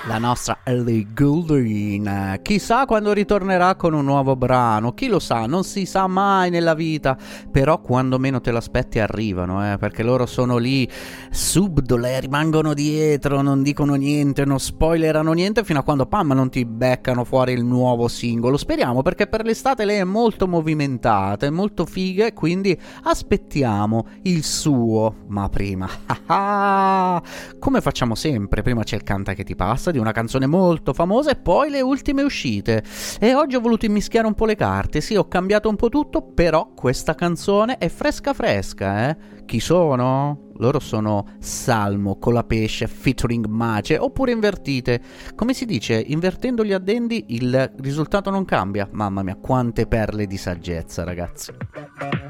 La nostra Ellie Goulding, chissà quando ritornerà con un nuovo brano, chi lo sa, non si sa mai nella vita, però quando meno te l'aspetti arrivano, perché loro sono lì, subdole, rimangono dietro, non dicono niente, non spoilerano niente fino a quando pam non ti beccano fuori il nuovo singolo. Speriamo, perché per l'estate lei è molto movimentata, è molto figa e quindi aspettiamo il suo, ma prima, come facciamo sempre, prima c'è il Canta che ti passa di una canzone molto famosa e poi le ultime uscite. E oggi ho voluto immischiare un po' le carte, sì, ho cambiato un po' tutto, però questa canzone è fresca fresca, Chi sono? Loro sono Salmo, Colapesce, featuring Mace, oppure invertite. Come si dice, invertendo gli addendi il risultato non cambia. Mamma mia, quante perle di saggezza, ragazzi.